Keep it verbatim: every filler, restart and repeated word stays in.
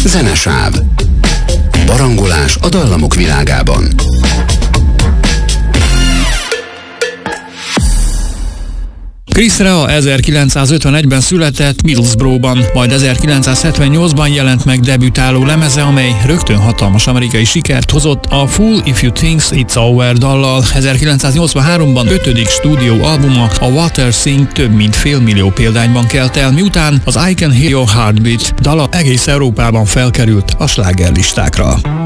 Zenesáv. Barangolás a dallamok világában. Chris Rea ezerkilencszázötvenegyben született Middlesbroughban, majd ezerkilencszázhetvennyolcban jelent meg debütáló lemeze, amely rögtön hatalmas amerikai sikert hozott a Fool If You Think It's Over dallal. ezerkilencszáznyolcvanháromban ötödik stúdióalbuma, a Water Sing több mint félmillió példányban kelt el, miután az I Can Hear Your Heartbeat dala egész Európában felkerült a slágerlistákra.